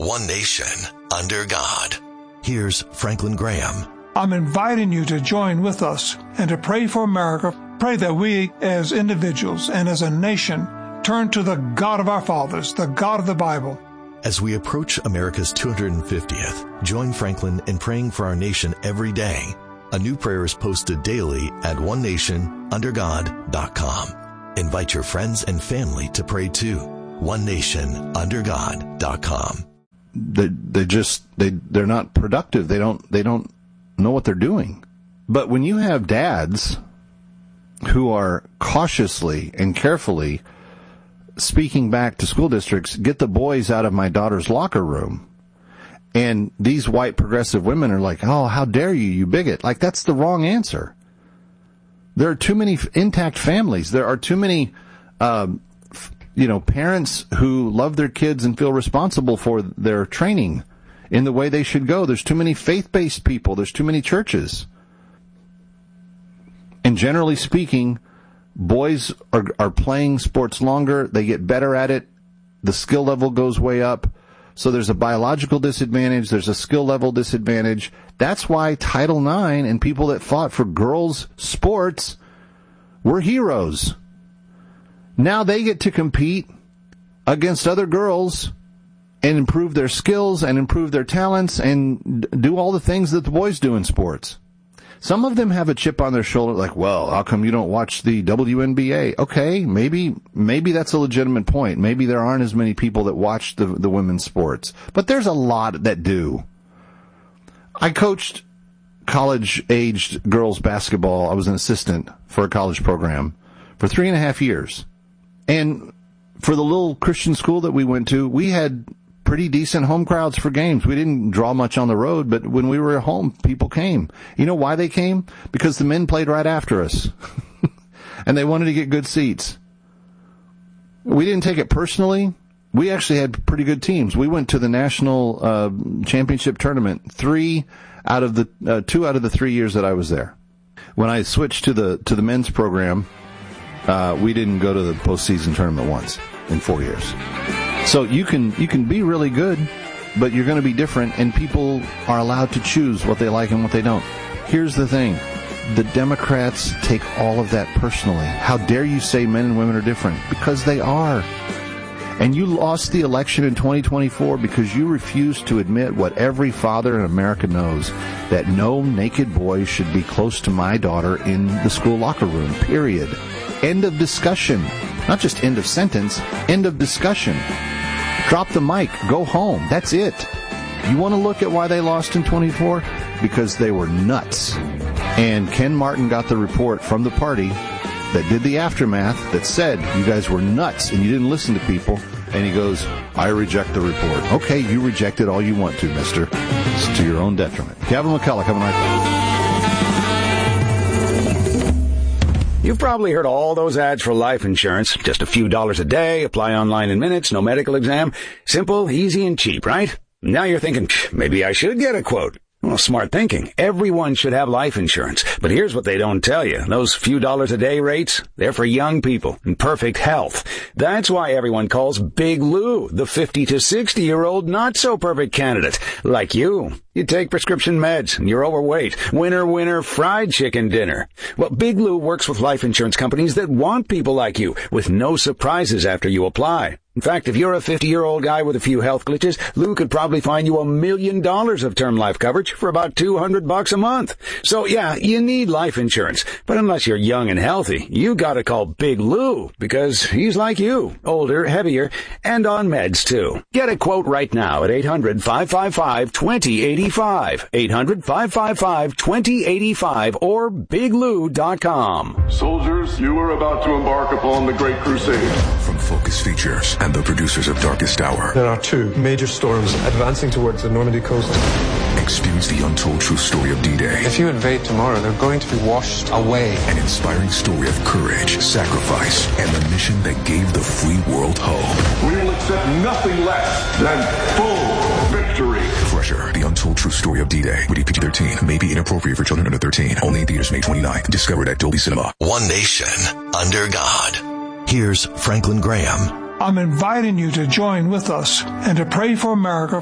one nation, under God. Here's Franklin Graham. I'm inviting you to join with us and to pray for America. Pray that we as individuals and as a nation turn to the God of our fathers, the God of the Bible. As we approach America's 250th, join Franklin in praying for our nation every day. A new prayer is posted daily at onenationundergod.com. Invite your friends and family to pray too. onenationundergod.com. They're not productive. They don't know what they're doing. But when you have dads who are cautiously and carefully speaking back to school districts, get the boys out of my daughter's locker room, and these white progressive women are like, oh, how dare you, you bigot. Like, that's the wrong answer. There are too many intact families. There are too many parents who love their kids and feel responsible for their training in the way they should go. There's too many faith-based people. There's too many churches. And generally speaking, boys are playing sports longer. They get better at it. The skill level goes way up. So there's a biological disadvantage. There's a skill level disadvantage. That's why Title IX and people that fought for girls' sports were heroes. Now they get to compete against other girls and improve their skills and improve their talents and do all the things that the boys do in sports. Some of them have a chip on their shoulder, like, well, how come you don't watch the WNBA? Okay, maybe that's a legitimate point. Maybe there aren't as many people that watch the women's sports. But there's a lot that do. I coached college-aged girls basketball. I was an assistant for a college program for 3.5 years. And for the little Christian school that we went to, we had pretty decent home crowds for games. We didn't draw much on the road, but when we were at home, people came. You know why they came? Because the men played right after us. And they wanted to get good seats. We didn't take it personally. We actually had pretty good teams. We went to the national championship tournament 2 out of the 3 years that I was there. When I switched to the men's program, we didn't go to the postseason tournament once in 4 years. So you can be really good, but you're going to be different, and people are allowed to choose what they like and what they don't. Here's the thing. The Democrats take all of that personally. How dare you say men and women are different? Because they are. And you lost the election in 2024 because you refused to admit what every father in America knows, that no naked boy should be close to my daughter in the school locker room, period. End of discussion. Not just end of sentence, end of discussion. Drop the mic, go home. That's it. You want to look at why they lost in 24? Because they were nuts. And Ken Martin got the report from the party that did the aftermath that said you guys were nuts and you didn't listen to people. And he goes, I reject the report. Okay, you reject it all you want to, mister. It's to your own detriment. Kevin McCullough coming right back. You've probably heard all those ads for life insurance. Just a few dollars a day, apply online in minutes, no medical exam. Simple, easy, and cheap, right? Now you're thinking, maybe I should get a quote. Well, smart thinking. Everyone should have life insurance. But here's what they don't tell you. Those few dollars a day rates, they're for young people in perfect health. That's why everyone calls Big Lou the 50 to 60-year-old not-so-perfect candidate, like you. You take prescription meds, and you're overweight. Winner, fried chicken dinner. Well, Big Lou works with life insurance companies that want people like you, with no surprises after you apply. In fact, if you're a 50-year-old guy with a few health glitches, Lou could probably find you $1 million of term life coverage for about $200 a month. So yeah, you need life insurance. But unless you're young and healthy, you gotta call Big Lou, because he's like you, older, heavier, and on meds too. Get a quote right now at 800-555-2085. 800-555-2085 or biglou.com. Soldiers, you are about to embark upon the Great Crusade. From Focus Features and the producers of Darkest Hour. There are 2 major storms advancing towards the Normandy coast. Experience the untold true story of D-Day. If you invade tomorrow, they're going to be washed away. An inspiring story of courage, sacrifice, and the mission that gave the free world hope. We will accept nothing less than full victory. Crusher, the untold true story of D-Day. Rated PG-13. May be inappropriate for children under 13. Only in theaters May 29th. Discovered at Dolby Cinema. One nation, under God. Here's Franklin Graham. I'm inviting you to join with us and to pray for America.